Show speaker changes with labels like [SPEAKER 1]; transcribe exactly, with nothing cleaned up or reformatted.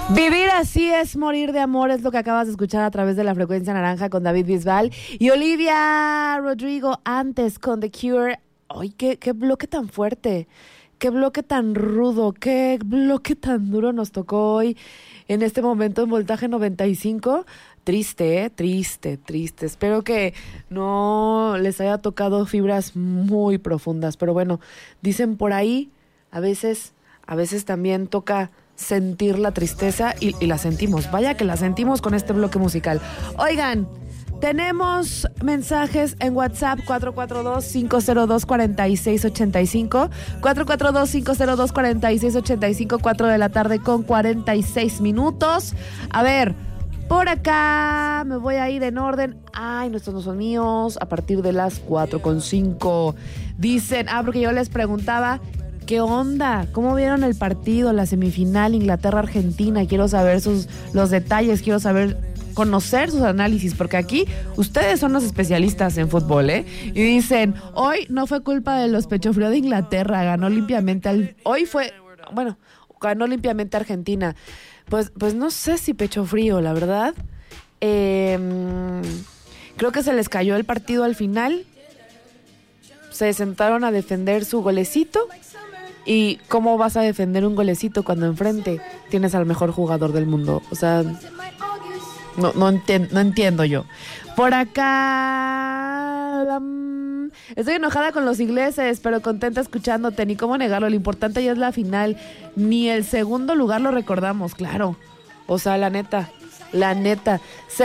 [SPEAKER 1] Vivir así es morir de amor, es lo que acabas de escuchar a través de la frecuencia naranja con David Bisbal y Olivia Rodrigo antes con The Cure. ¡Ay, qué, qué bloque tan fuerte! ¡Qué bloque tan rudo! ¡Qué bloque tan duro nos tocó hoy en este momento en Voltaje noventa y cinco! Triste, ¿eh? Triste, triste. Espero que no les haya tocado fibras muy profundas, pero bueno, dicen por ahí, a veces, a veces también toca sentir la tristeza y, y la sentimos. Vaya que la sentimos con este bloque musical. Oigan, tenemos mensajes en WhatsApp cuatro cuatro dos, cinco cero dos, cuatro seis ocho cinco, cuatro cuatro dos, cinco cero dos, cuatro seis ocho cinco, cuatro de la tarde con cuarenta y seis minutos. A ver, por acá me voy a ir en orden. Ay, nuestros no son míos. A partir de las cuatro con cinco. Dicen, ah, porque yo les preguntaba, ¿qué onda? ¿Cómo vieron el partido, la semifinal Inglaterra-Argentina? Quiero saber sus, los detalles, quiero saber, conocer sus análisis, porque aquí ustedes son los especialistas en fútbol, ¿eh? Y dicen, hoy no fue culpa de los pechofrío de Inglaterra, ganó limpiamente al... Hoy fue, bueno, ganó limpiamente Argentina. Pues, pues no sé si pecho frío, la verdad. Eh, creo que se les cayó el partido al final. Se sentaron a defender su golecito. ¿Y cómo vas a defender un golecito cuando enfrente tienes al mejor jugador del mundo? O sea, no, no, enti- no entiendo yo. Por acá... Um, estoy enojada con los ingleses, pero contenta escuchándote. Ni cómo negarlo, lo importante ya es la final. Ni el segundo lugar lo recordamos, claro. O sea, la neta, la neta.